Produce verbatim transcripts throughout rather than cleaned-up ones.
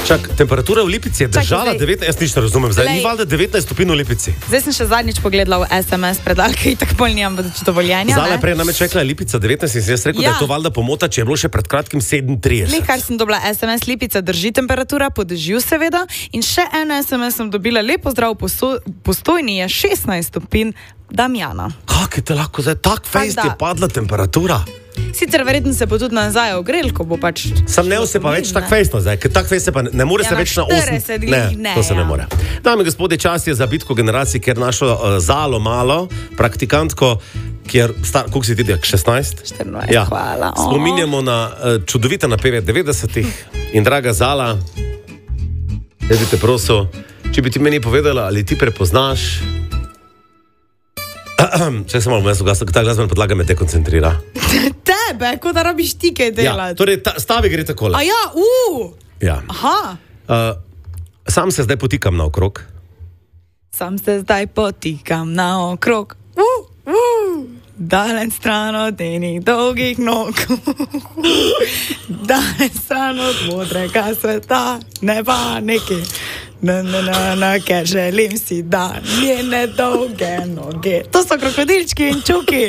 Čak, temperatura v Lipici je držala devetnajst, jaz nič ne razumem, zdaj ni valjda devetnajst stopinj v Lipici. Zdaj sem še zadnjič pogledala v es em es predalke in tako bolj nimam dovoljenja. Zala prej namreč rekla Lipica devetnajst in sem jaz rekel, ja. Da je to valjda pomota, če je bilo še pred kratkim sedemintrideset. Le kar sem dobila es em es, Lipica drži temperatura, po dežju seveda, in še en es em es sem dobila, lepo zdrav Postojni je šestnajst stopinj Damjana. Kak je te lahko zdaj, tak fejst je padla temperatura? Sicer verjetno se bo tudi nazaj ogrel, ko bo pač... Sam ne se pa več tak fejstno zdaj, ker tak fejst se pa ne more ja, se več na osem... Ne, ne, to se ja. ne more. Dame in gospodje, čas je za bitko generacij, ker našo uh, Zalo malo, praktikantko, kjer star, koliko si ti dik, šestnajst? štirinajst, ja. Hvala. Oh. Spominjamo na uh, čudovite napeve devetdesetih in draga Zala, jaz bi te prosil, če bi ti meni povedala, ali ti prepoznaš... Če se malo mesto glasno, ta glasbena podlaga me dekoncentrira. Tebe, kot da rabiš ti kaj delati. Ja, torej ta, stavi gre takole. A ja, uu. Ja. Aha. Uh, sam se zdaj potikam naokrog. Sam se zdaj potikam naokrog. Uh, uh. Daleč stran od enih dolgih nog. Daleč stran od modrega sveta, ne pa neki. Na, na, na, na, ker želim si, da njene dolge noge. To so krokodilčki in čuki.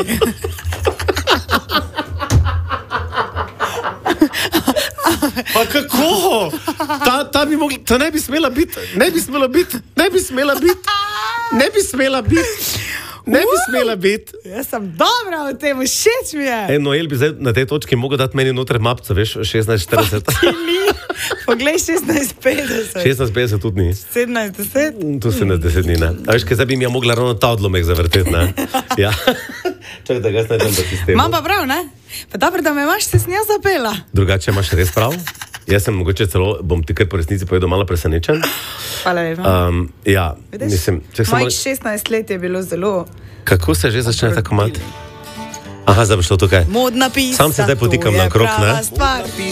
Pa kako? Ta, ta, bi mogli, ta ne bi smela biti, ne bi smela biti, ne bi smela biti, ne bi smela biti. Ne bi smela biti. Jaz sem dobra v tem, všeč mi je. Ej, Noel bi zdaj na tej točki mogel dati meni noter mapca, veš, šestnajst štirideset. Pa ti ni. Poglej, šestnajst petdeset. šestnajst petdeset tudi ni. sedemnajst deset. Tu sedemnajst deset ni, ne. A veš, kaj zdaj bi mi ja mogla ravno ta odlomek zavrteti, ne. Ja. Čakaj, da ga jaz najdem v sistemu. Mam pa prav, ne? Pa dobro, da me imaš, se s njo zapela. Drugače imaš res prav? Jaz sem mogoče celo, bom ti kar po resnici povedal, malo presenečen. Hvala lepa. Um, ja, mislim... Mojih šestnajst let je bilo zelo... Kako se že začne tako mat? Aha, zdaj bo šlo tukaj. Modna pisa, sam se zdaj potikam na krok, ne?